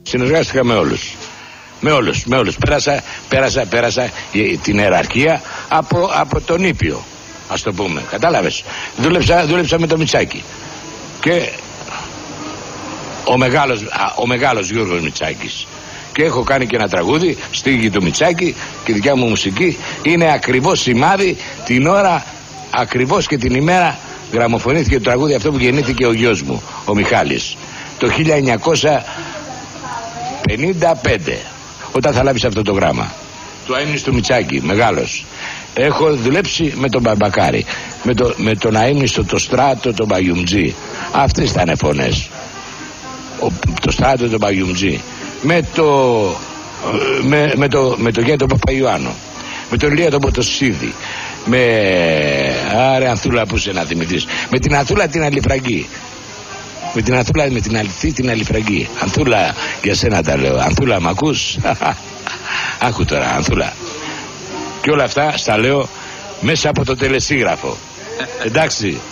Συνεργάστηκα με όλους. Με όλους. Πέρασα την ιεραρχία από τον Ήπιο, ας το πούμε. Κατάλαβες. Δούλεψα με το Μητσάκη. Και ο μεγάλος Γιώργος Μητσάκης. Και έχω κάνει και ένα τραγούδι, στίχη του Μητσάκη, και δικιά μου μουσική. Είναι ακριβώς σημάδι την ώρα, ακριβώς και την ημέρα γραμμοφωνήθηκε το τραγούδι αυτό που γεννήθηκε ο γιος μου, ο Μιχάλης. Το 1955, όταν θα λάβεις αυτό το γράμμα. Το αείμνης του Μητσάκη, μεγάλος. Έχω δουλέψει με τον Μπαρμπακάρη, με τον αείμνηστο, το Στράτο, τον Παγιουμτζή. Αυτές ήταν φωνές. Το Στράτο, τον Παγιουμτζή. Με το Γέτο Παπαϊωάννου, με τον Ηλία τον Ποτοσίδη, άρε Ανθούλα που σε να θυμηθείς, με την Ανθούλα την Αλιφραγκή, με την Αληθή την Αλιφραγκή. Ανθούλα, για σένα τα λέω. Ανθούλα, μ' ακούς? Άκου τώρα, Ανθούλα. Και όλα αυτά στα λέω μέσα από το τελεσίγραφο. Εντάξει.